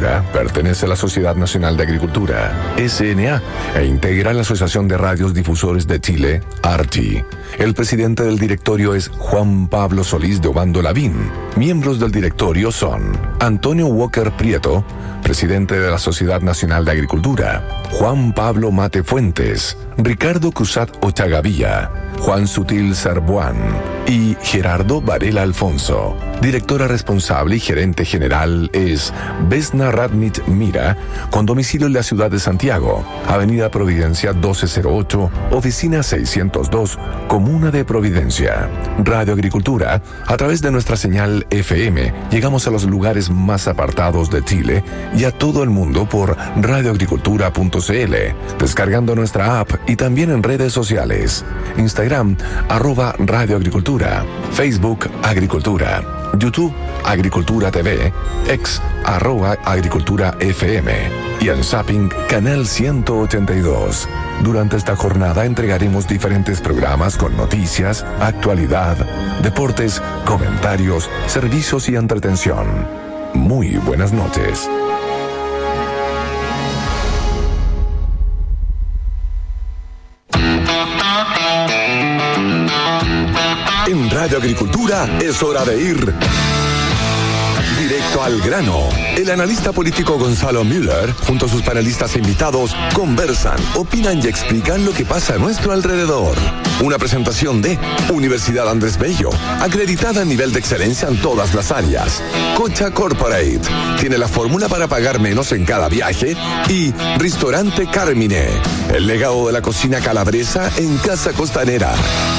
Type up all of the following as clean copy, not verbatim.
Agricultura pertenece a la Sociedad Nacional de Agricultura, SNA, e integra la Asociación de Radios Difusores de Chile, ARTI. El presidente del directorio es Juan Pablo Solís de Obando Lavín. Miembros del directorio son Antonio Walker Prieto, presidente de la Sociedad Nacional de Agricultura, Juan Pablo Mate Fuentes, Ricardo Cruzat Ochagavía, Juan Sutil Sarbuán y Gerardo Varela Alfonso. Directora responsable y gerente general es Vesna Radnich Mira, con domicilio en la ciudad de Santiago, Avenida Providencia 1208, Oficina 602, Comuna de Providencia. Radio Agricultura, a través de nuestra señal FM, llegamos a los lugares más apartados de Chile y a todo el mundo por radioagricultura.cl, descargando nuestra app y también en redes sociales. Instagram, @radioagricultura, Facebook Agricultura, YouTube Agricultura TV, X @Agricultura FM y en Zapping Canal 182. Durante esta jornada entregaremos diferentes programas con noticias, actualidad, deportes, comentarios, servicios y entretención. Muy buenas noches. En Radio Agricultura es hora de ir directo al grano. El analista político Gonzalo Müller, junto a sus panelistas e invitados, conversan, opinan y explican lo que pasa a nuestro alrededor. Una presentación de Universidad Andrés Bello, acreditada a nivel de excelencia en todas las áreas. Cocha Corporate, tiene la fórmula para pagar menos en cada viaje. Y Restaurante Carmine, el legado de la cocina calabresa en Casa Costanera.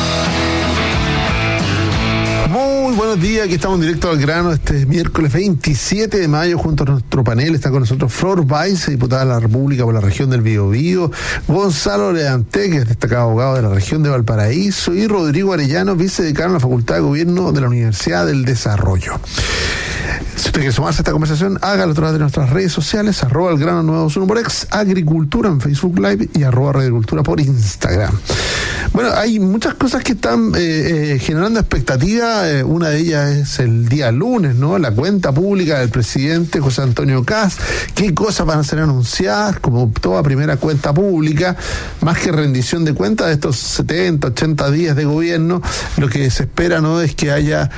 Muy buenos días, aquí estamos directo al grano este miércoles 27 de mayo junto a nuestro panel. Está con nosotros Flor Weiss, diputada de la República por la región del Biobío, Gonzalo Leante, que es destacado abogado de la región de Valparaíso, y Rodrigo Arellano, vicedecano de la Facultad de Gobierno de la Universidad del Desarrollo. Si usted quiere sumarse a esta conversación, hágalo a través de nuestras redes sociales, @elgrano921 por X, Agricultura en Facebook Live y @Radioagricultura por Instagram. Bueno, hay muchas cosas que están generando expectativa. Una de ellas es el día lunes, ¿no? La cuenta pública del presidente José Antonio Kast. ¿Qué cosas van a ser anunciadas? Como toda primera cuenta pública, más que rendición de cuentas de estos 70, 80 días de gobierno, lo que se espera, ¿no?, es que haya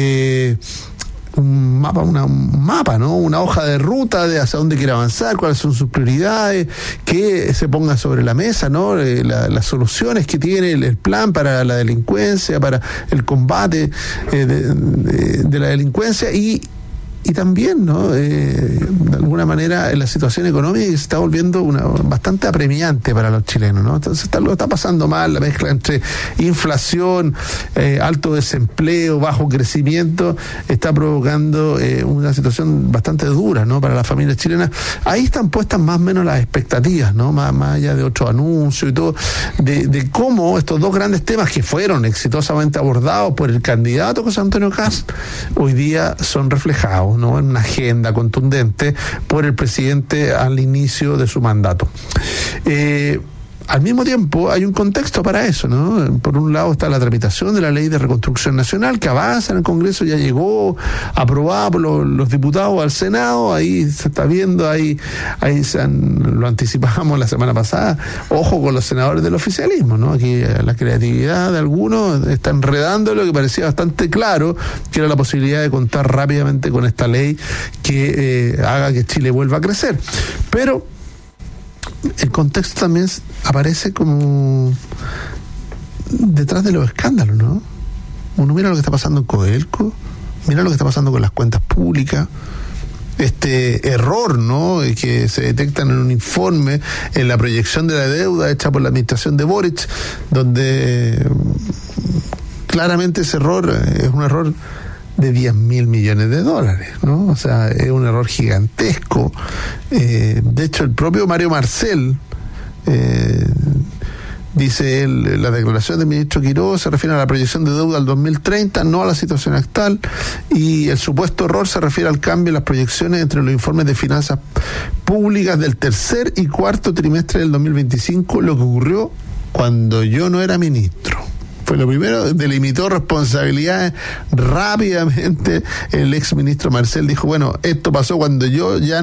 un mapa, ¿no? Una hoja de ruta de hacia dónde quiere avanzar, cuáles son sus prioridades, que se ponga sobre la mesa, ¿no? Las soluciones que tiene el plan para la delincuencia, para el combate de la delincuencia y también, ¿no?, de alguna manera la situación económica se está volviendo bastante apremiante para los chilenos, ¿no? Entonces lo está pasando mal, la mezcla entre inflación, alto desempleo, bajo crecimiento, está provocando una situación bastante dura, ¿no?, para las familias chilenas. Ahí están puestas más o menos las expectativas, ¿no?, más allá de otros anuncios y todo, de cómo estos dos grandes temas que fueron exitosamente abordados por el candidato José Antonio Kast, hoy día son reflejados, ¿no?, en una agenda contundente por el presidente al inicio de su mandato. Al mismo tiempo hay un contexto para eso, ¿no? Por un lado está la tramitación de la Ley de Reconstrucción Nacional, que avanza en el Congreso, ya llegó aprobada por los diputados al Senado, ahí se está viendo, lo anticipamos la semana pasada, ojo con los senadores del oficialismo, ¿no? Aquí la creatividad de algunos está enredando lo que parecía bastante claro, que era la posibilidad de contar rápidamente con esta ley que haga que Chile vuelva a crecer. Pero el contexto también aparece como detrás de los escándalos, ¿no? Uno mira lo que está pasando en Codelco, mira lo que está pasando con las cuentas públicas, este error, ¿no?, que se detecta en un informe en la proyección de la deuda hecha por la administración de Boric, donde claramente ese error es un error de 10.000 millones de dólares, ¿no? O sea, es un error gigantesco. De hecho, el propio Mario Marcel dice él, la declaración del ministro Quiroga se refiere a la proyección de deuda al 2030, no a la situación actual, y el supuesto error se refiere al cambio en las proyecciones entre los informes de finanzas públicas del tercer y cuarto trimestre del 2025, lo que ocurrió cuando yo no era ministro. Fue lo primero, delimitó responsabilidades rápidamente. El ex ministro Marcel dijo, bueno, esto pasó cuando yo ya